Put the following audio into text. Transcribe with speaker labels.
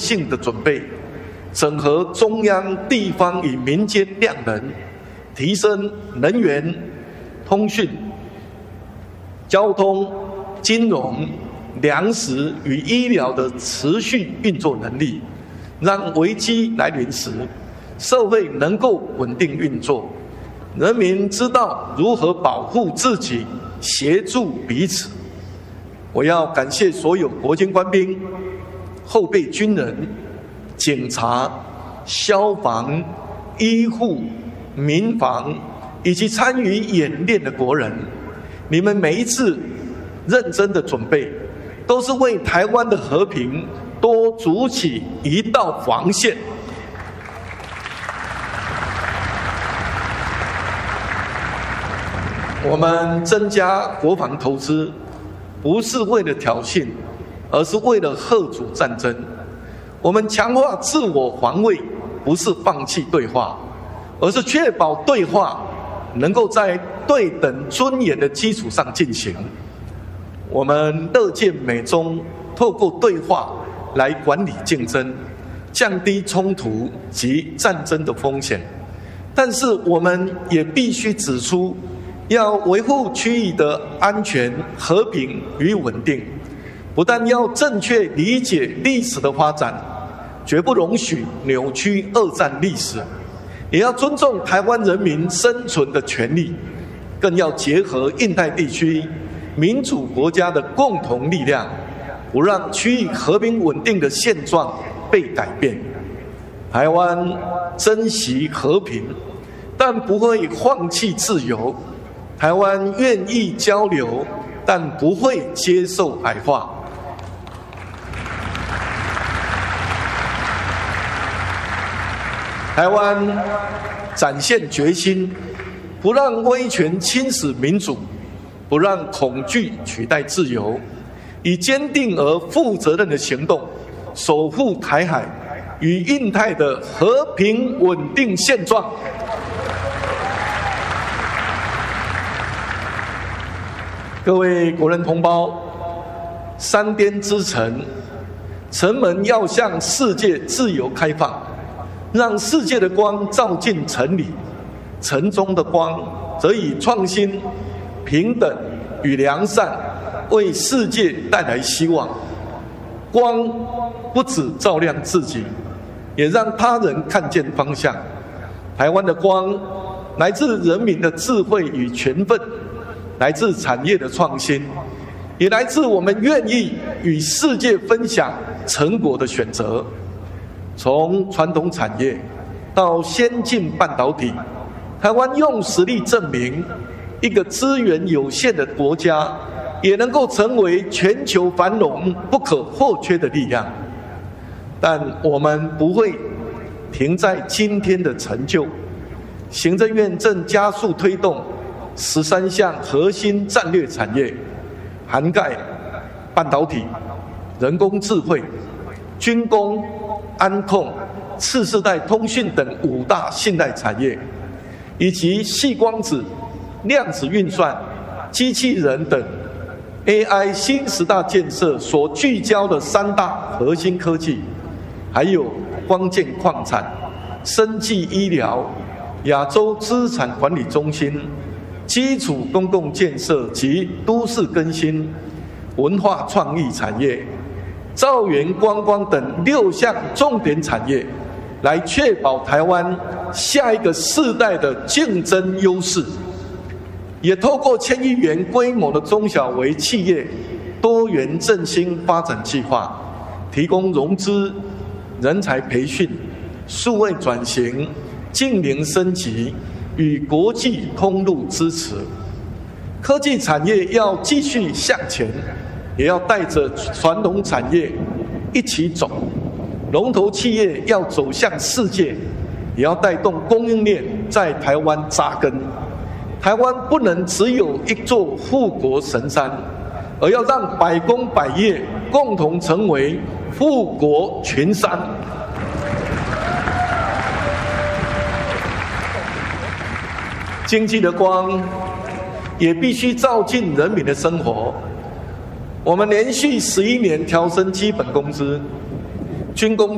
Speaker 1: 性的准备，整合中央、地方与民间量能，提升能源、通讯、交通、金融、粮食与医疗的持续运作能力，让危机来临时，社会能够稳定运作，人民知道如何保护自己，协助彼此。我要感谢所有国军官兵、后备军人、警察、消防、医护、民防以及参与演练的国人，你们每一次认真的准备，都是为台湾的和平多筑起一道防线。我们增加国防投资，不是为了挑衅，而是为了嚇阻战争。我们强化自我防卫，不是放弃对话，而是确保对话能够在对等尊严的基础上进行。我们乐见美中透过对话来管理竞争，降低冲突及战争的风险。但是我们也必须指出，要维护区域的安全、和平与稳定，不但要正确理解历史的发展，绝不容许扭曲二战历史，也要尊重台湾人民生存的权利，更要结合印太地区民主国家的共同力量，不让区域和平稳定的现状被改变。台湾珍惜和平，但不会放弃自由。台湾愿意交流，但不会接受矮化。台湾展现决心，不让威权侵蚀民主，不让恐惧取代自由，以坚定而负责任的行动，守护台海与印太的和平稳定现状。各位国人同胞，山巅之城，城门要向世界自由开放，让世界的光照进城里，城中的光则以创新、平等与良善为世界带来希望。光不只照亮自己，也让他人看见方向。台湾的光来自人民的智慧与权分，来自产业的创新，也来自我们愿意与世界分享成果的选择。从传统产业到先进半导体，台湾用实力证明，一个资源有限的国家也能够成为全球繁荣不可或缺的力量。但我们不会停在今天的成就，行政院正加速推动13项核心战略产业，涵盖半导体、人工智慧、军工、安控、次世代通讯等5大信赖产业，以及矽光子、量子运算、机器人等 AI 新10大建设所聚焦的3大核心科技，还有光电矿产、生技医疗、亚洲资产管理中心、基础公共建设及都市更新、文化创意产业、造园观光等6项重点产业，来确保台湾下一个世代的竞争优势。也透过1000亿元规模的中小微企业多元振兴发展计划，提供融资、人才培训、数位转型、净零升级与国际通路支持。科技产业要继续向前，也要带着传统产业一起走。龙头企业要走向世界，也要带动供应链在台湾扎根。台湾不能只有一座富国神山，而要让百工百业共同成为富国群山。经济的光也必须照进人民的生活。我们连续11年调升基本工资，军工